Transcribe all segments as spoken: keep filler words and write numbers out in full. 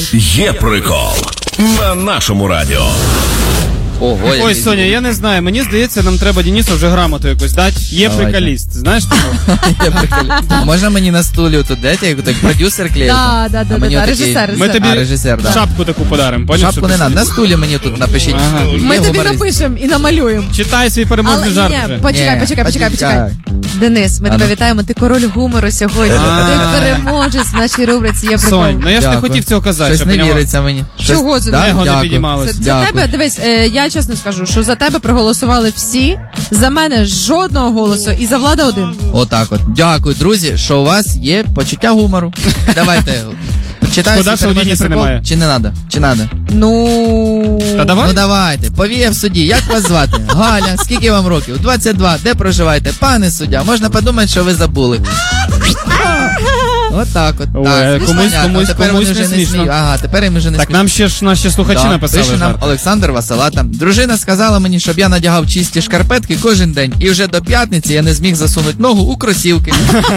Є прикол на нашому радіо. Ого, Ой, Соня, я не знаю, мені здається, нам треба Денису вже грамоту якусь дати. Є Давайте. приколіст, знаєш такого? Я приколю. Можна мені на стулі тут дайте, як так продюсер клеїти? Да, да, да, А мені да, отакий- режисер, Ми тобі А, режисер, да. шапку таку подаримо, поняв? Шапку не надо, на стулі мені тут напишіть. Ага. Є Ми тобі гуморист. напишемо і намалюємо. Читай свій переможний Але жарт ні, вже. почекай, Ні, почекай, почекай, почекай. почекай. Денис, ми А тебе ну. вітаємо, ти король гумору сьогодні. А. Ти переможець в нашій рубриці «Є прикол». Сонь, ну я ж не Дякую. хотів цього казати. Щось щоб не поняла. віриться мені. Чого це? Да? Его не Дякую. підіймалось. Це, за Дякую. тебе, дивись, е, я чесно скажу, що за тебе проголосували всі, за мене жодного голосу і за Влада один. Отак от. Дякую, друзі, що у вас є почуття гумору. Давайте. Читаю Шкода, свій що у переможний Дениса прикол. немає. Чи не надо? Чи надо? Ну... Та давай. Ну давайте, повія в суді. Як вас звати? Галя, скільки вам років? двадцять два. Де проживаєте? Пане суддя, можна подумати, що ви забули. От так от. Ой, Так, комусь- понятно. комусь- Тепер комусь вони не вже смішно. сміють. Ага, тепер їм вже не Так смішно. нам ще ж наші слухачі Да, написали пише нам жарт. Олександр Василата. Дружина сказала мені, щоб я надягав чисті шкарпетки кожен день. І вже до п'ятниці я не зміг засунути ногу у кросівки.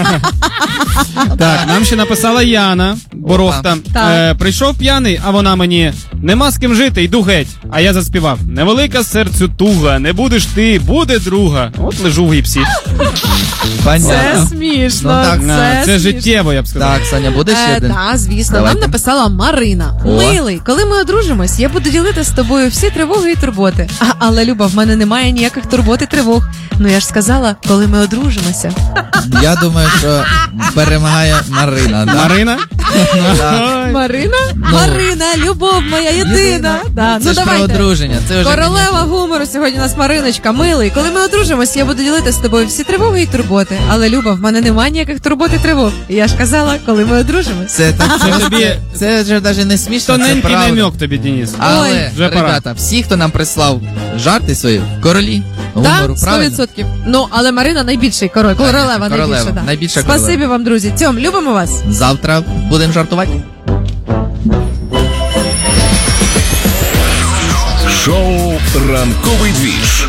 Так, нам ще написала Яна Борохта. Так. Е, прийшов п'яний, а вона мені: нема з ким жити, йду геть. А я заспівав: невелика серцю туга, не будеш ти, буде друга. От лежу в гіпсі. Це Понятно. смішно, Ну, так, На, це, це смішно. життєво, я б сказав. Так, Саня, буде ще Е, один? да, звісно. Давайте. Нам написала Марина. О. Милий, коли ми одружимось, я буду ділити з тобою всі тривоги і турботи. А, але, Люба, в мене немає ніяких турбот і тривог. Ну я ж сказала, коли ми одружимося. Я думаю, що перемагає Марина. Да? Марина? Да. Ой. Марина? Марина, любов моя єдина. Да. Це Ну ж про давайте. одруження. Це вже Королева гумору сьогодні у нас Мариночка. Милий, коли ми одружимось, я буду ділити з тобою всі тривоги і турботи. Але, Люба, в мене немає ніяких турбот і тривог. І я ж казала, коли ми одружимось. Це так Це просто- тобі Це вже навіть не смішно, це Тоненький правда. намек тобі, Денис. Але, Ой, вже пора. ребята, всі, хто нам прислав жарти свої, королі гумору, Так, сто правильно? відсотків. Ну, але Марина найбільший король. Королева, Королева, найбільша, да. найбільша Спасибі королева. вам, друзі. Тьом, любимо вас. Завтра будемо жартувати. Шоу «Ранковий двіж»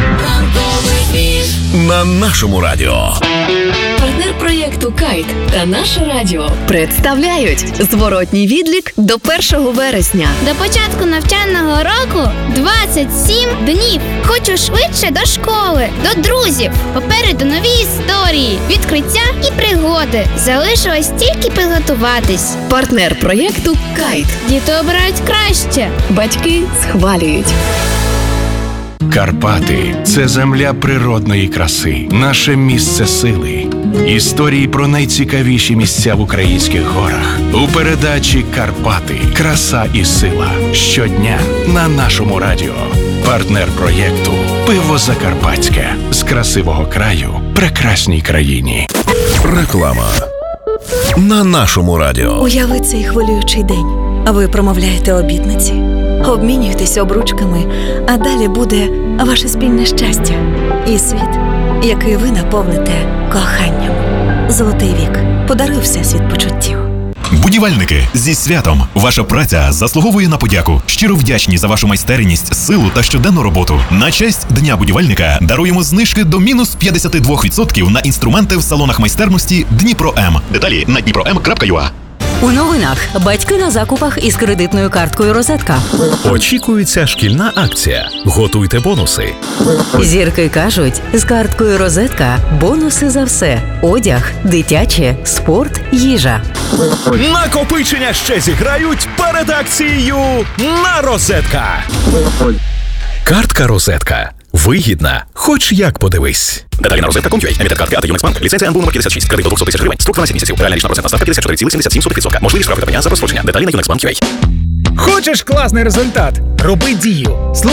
на нашому радіо. Партнер проєкту «Кайт» та наше радіо представляють зворотній відлік до першого вересня. До початку навчального року двадцять сім днів. Хочу швидше до школи, до друзів. Попереду нові історії, відкриття і пригоди. Залишилось тільки підготуватись. Партнер проєкту «Кайт». Діти обирають краще. Батьки схвалюють. Карпати – це земля природної краси, наше місце сили. Історії про найцікавіші місця в українських горах. У передачі «Карпати. Краса і сила». Щодня на нашому радіо. Партнер проєкту «Пиво Закарпатське». З красивого краю прекрасній країні. Реклама на нашому радіо. Уяви цей хвилюючий день. А ви промовляєте обітниці, обмінюєтеся обручками, а далі буде ваше спільне щастя і світ, який ви наповните коханням. Золотий вік. Подаруй всесвіт почуттів. Будівельники, зі святом! Ваша праця заслуговує на подяку. Щиро вдячні за вашу майстерність, силу та щоденну роботу. На честь Дня будівельника даруємо знижки до мінус п'ятдесят два відсотки на інструменти в салонах майстерності Дніпро М. Деталі на дніпро ем крапка ю а. У новинах батьки на закупах із кредитною карткою «Розетка». Очікується шкільна акція. Готуйте бонуси. Зірки кажуть, з карткою «Розетка» бонуси за все. Одяг, дитяче, спорт, їжа. Накопичення ще зіграють перед акцією на «Розетка». Картка «Розетка». Вигідна, хоч як подивись. Деталі на розетка точка ком точка ю а. Емітер картки АТ Юнексбанк. Ліцензія ен бу номер п'ятдесят шість. Кредит до двісті тисяч гривень. Строк дванадцять місяців. Реальна річна процентна ставка п'ятдесят чотири цілих сімдесят сім сотих відсотка. Можливі штрафи та пеня за розстрочення. Деталі на юнексбанк точка ю а. Хочеш класний результат? Роби дію.